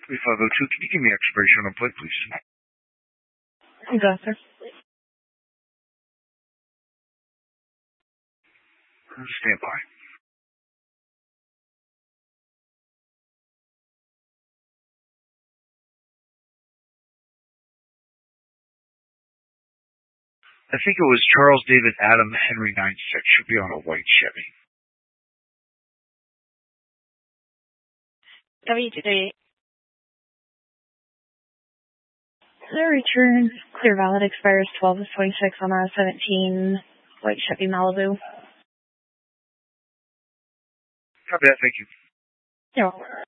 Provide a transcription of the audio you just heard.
3502, can you give me expiration on a plate, please? You got it, sir. Stand by. I think it was Charles David Adam Henry 96. Should be on a white Chevy. W238. The return clear valid expires 12/26 on a 17 white Chevy Malibu. Copy that, thank you. You're welcome.